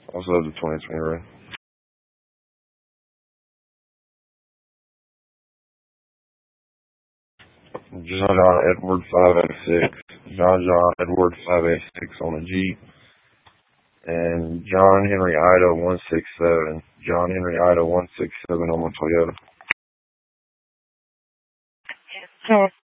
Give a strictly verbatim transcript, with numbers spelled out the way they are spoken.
Also have the twenty twenty red. John John Edward five eight six. John John Edward five eight six on the Jeep. And John Henry Ida one six seven. John Henry Ida one six seven on the Toyota.